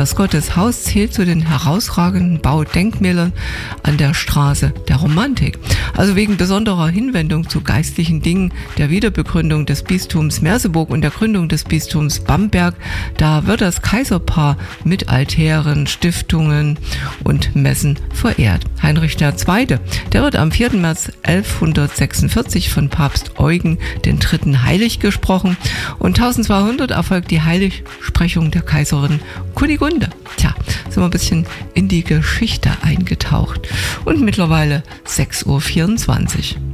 Das Gotteshaus zählt zu den herausragenden Baudenkmälern an der Straße der Romantik. Also wegen besonderer Hinwendung zu geistlichen Dingen, der Wiederbegründung des Bistums Merseburg und der Gründung des Bistums Bamberg, da wird das Kaiserpaar mit Altären, Stiftungen und Messen verehrt. Heinrich II., der wird am 4. März 1146 von Papst Eugen III. Heilig gesprochen und 1200 erfolgt die Heiligsprechung der Kaiserin Kunigunde. Tja, sind wir ein bisschen in die Geschichte eingetaucht und mittlerweile 6:24 Uhr.